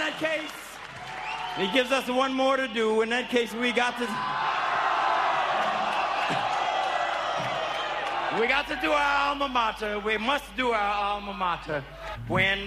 that case, he gives us one more to do. In that case, we got to do our alma mater. We must do our alma mater. When